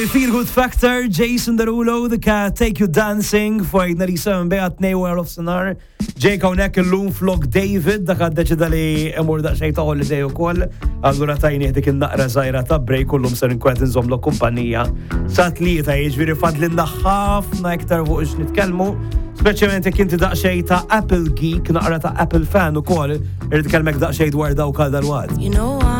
Feel Good Factor, Jason Derulo, dika Take You Dancing, fajna li semen beħat nejwer of Sinar, Jake Hawnek il-lum flok David, daka d-deċida li emur daqxej ta' holiday u koll, allura tajni dik il-naqra zaħira ta' break, kullum ser inkwet nżomlu kumpanija. Sa' tlieta jiġviri fadlinna ħafna iktar fuq ix nitkelmu, speċjalment jekk inti daqxej ta' Apple geek, naqra ta' Apple fan u koll, irrid kelmek daqxej dwar dawk għal dal-wad.